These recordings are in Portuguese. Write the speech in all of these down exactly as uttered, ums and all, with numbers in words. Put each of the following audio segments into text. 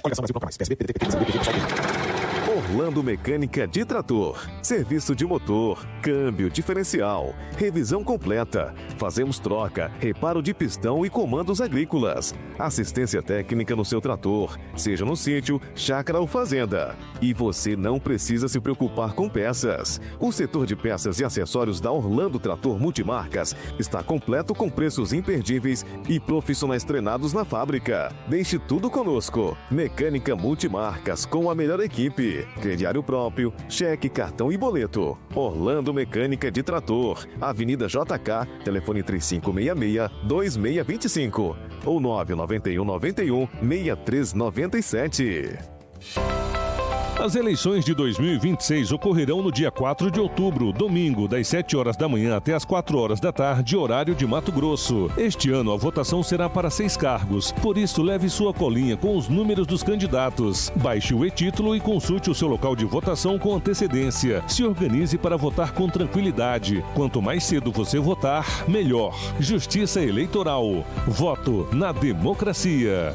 Orlando Mecânica de Trator. Serviço de motor, câmbio, diferencial, revisão completa. Fazemos troca, reparo de pistão e comandos agrícolas. Assistência técnica no seu trator, seja no sítio, chácara ou fazenda. E você não precisa se preocupar com peças. O setor de peças e acessórios da Orlando Trator Multimarcas está completo com preços imperdíveis e profissionais treinados na fábrica. Deixe tudo conosco. Mecânica Multimarcas com a melhor equipe. Crediário próprio, cheque, cartão e boleto. Orlando Mecânica de Trator. Avenida J K, telefone três cinco seis seis, dois seis dois cinco ou nove nove um nove um, seis três nove sete. As eleições de dois mil e vinte e seis ocorrerão no dia quatro de outubro, domingo, das sete horas da manhã até as quatro horas da tarde, horário de Mato Grosso. Este ano a votação será para seis cargos, por isso leve sua colinha com os números dos candidatos. Baixe o e-título e consulte o seu local de votação com antecedência. Se organize para votar com tranquilidade. Quanto mais cedo você votar, melhor. Justiça Eleitoral. Voto na democracia.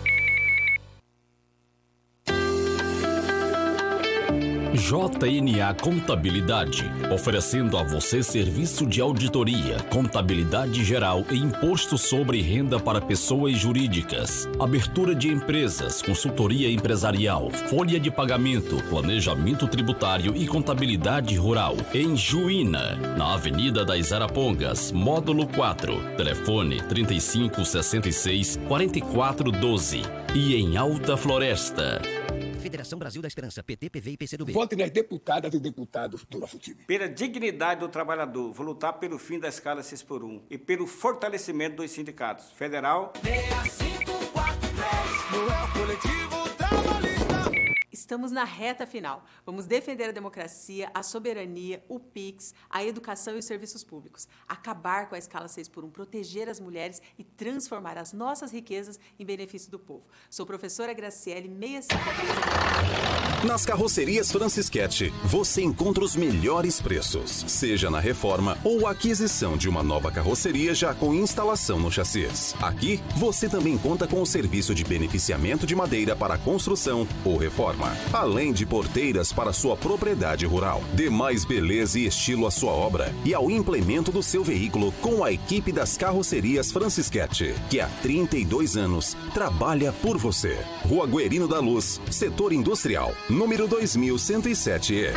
J N A Contabilidade, oferecendo a você serviço de auditoria, contabilidade geral e imposto sobre renda para pessoas jurídicas, abertura de empresas, consultoria empresarial, folha de pagamento, planejamento tributário e contabilidade rural. Em Juína, na Avenida das Arapongas, módulo quatro, telefone trinta e cinco, sessenta e seis, quarenta e quatro, doze. E em Alta Floresta. Federação Brasil da Esperança, P T, P V e P C do B. Vote nas deputadas e deputados do nosso time. Pela dignidade do trabalhador, vou lutar pelo fim da escala seis por um e pelo fortalecimento dos sindicatos. Federal. seis cinco quatro três, no é o coletivo trabalhista. Estamos na reta final. Vamos defender a democracia, a soberania, o PIX, a educação e os serviços públicos. Acabar com a escala seis por um, proteger as mulheres e transformar as nossas riquezas em benefício do povo. Sou professora Graciele, sessenta e cinco. Nas carrocerias Francisquete, você encontra os melhores preços, seja na reforma ou aquisição de uma nova carroceria já com instalação no chassis. Aqui, você também conta com o serviço de beneficiamento de madeira para construção ou reforma, além de porteiras para sua propriedade rural. Dê mais beleza e estilo à sua obra e ao implemento do seu veículo com a equipe das carrocerias Francisquete, que há trinta e dois anos trabalha por você. Rua Guerino da Luz, setor industrial, número dois mil cento e sete E.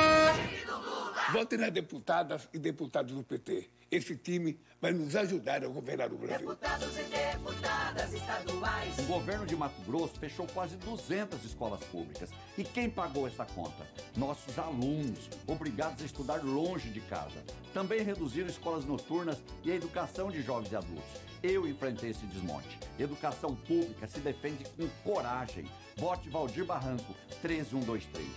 Vote nas deputadas e deputados do P T. Esse time vai nos ajudar a governar o Brasil. Deputados e deputadas estaduais. O governo de Mato Grosso fechou quase duzentas escolas públicas. E quem pagou essa conta? Nossos alunos, obrigados a estudar longe de casa. Também reduziram escolas noturnas e a educação de jovens e adultos. Eu enfrentei esse desmonte. Educação pública se defende com coragem. Vote Valdir Barranco, treze um dois três.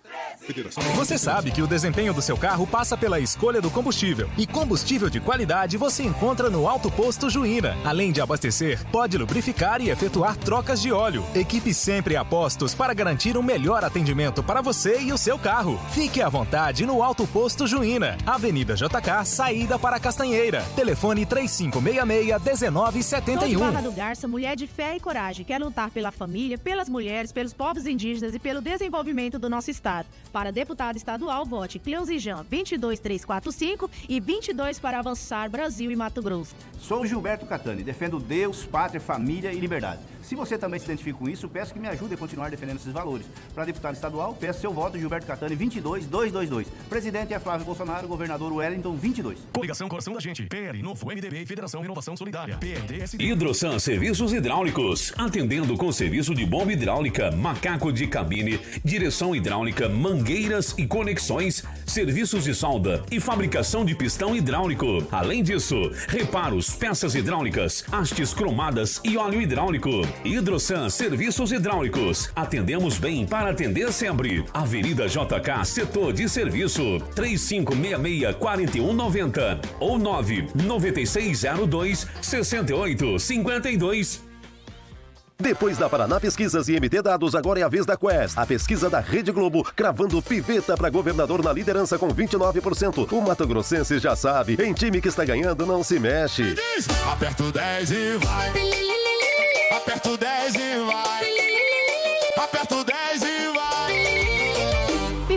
Você sabe que o desempenho do seu carro passa pela escolha do combustível. E combustível de qualidade você encontra no Alto Posto Juína. Além de abastecer, pode lubrificar e efetuar trocas de óleo. Equipe sempre a postos para garantir um melhor atendimento para você e o seu carro. Fique à vontade no Alto Posto Juína. Avenida J K, saída para Castanheira. Telefone três cinco seis seis, um nove sete um. Sou de Barra do Garça, mulher de fé e coragem. Quer lutar pela família, pelas mulheres, pelos povos indígenas e pelo desenvolvimento do nosso estado. Para deputado estadual, vote Cleuzijan vinte e dois três quatro cinco e vinte e dois para avançar Brasil e Mato Grosso. Sou Gilberto Catani, defendo Deus, pátria, família e liberdade. Se você também se identifica com isso, peço que me ajude a continuar defendendo esses valores. Para deputado estadual, peço seu voto Gilberto Catani vinte e dois dois dois dois. Presidente é Flávio Bolsonaro, governador Wellington vinte e dois. Coligação Coração da Gente, P L, Novo M D B e Federação Inovação Solidária, P R D S D. Hidrosan Serviços Hidráulicos, atendendo com serviço de bomba hidráulica, macaco de cabine, direção hidráulica, mangueiras e conexões, serviços de solda e fabricação de pistão hidráulico. Além disso, reparos, peças hidráulicas, hastes cromadas e óleo hidráulico. Hidrosan Serviços Hidráulicos. Atendemos bem para atender sempre. Avenida J K, setor de serviço, três cinco seis seis, quatro um nove zero ou nove nove seis zero dois, seis oito cinco dois. Depois da Paraná Pesquisas e M T Dados, agora é a vez da Quest. A pesquisa da Rede Globo, cravando Piveta para governador na liderança com vinte e nove por cento. O Mato Grossense já sabe, em time que está ganhando não se mexe. Aperta o dez e vai. Aperta o dez e vai.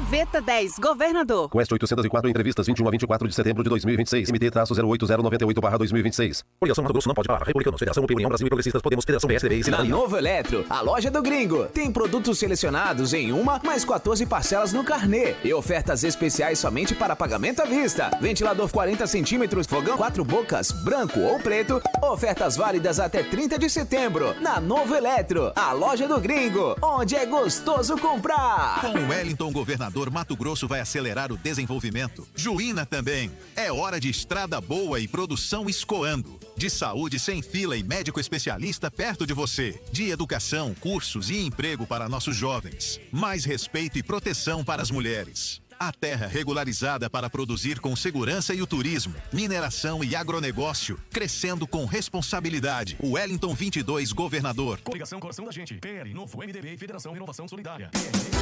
noventa dez, governador. Quest oitocentos e quatro, entrevistas vinte e um a vinte e quatro de setembro de dois mil e vinte e seis. M T zero oito zero nove oito barra dois mil e vinte e seis. Coligação Mato Grosso não pode parar. Republicanos, Federação, U P, União Brasil e Progressistas, Podemos, Federação P S D B e Na Cidadania. Novo Eletro, a loja do gringo. Tem produtos selecionados em uma, mais quatorze parcelas no carnê. E ofertas especiais somente para pagamento à vista. Ventilador quarenta centímetros, fogão quatro bocas, branco ou preto. Ofertas válidas até trinta de setembro. Na Novo Eletro, a loja do gringo, onde é gostoso comprar. Com o Wellington, governador, Mato Grosso vai acelerar o desenvolvimento. Juína também. É hora de estrada boa e produção escoando. De saúde sem fila e médico especialista perto de você. De educação, cursos e emprego para nossos jovens. Mais respeito e proteção para as mulheres. A terra regularizada para produzir com segurança e o turismo, mineração e agronegócio, crescendo com responsabilidade. O Wellington vinte e dois, governador. Coligação Coração da Gente, P L, Novo M D B e Federação Renovação Solidária.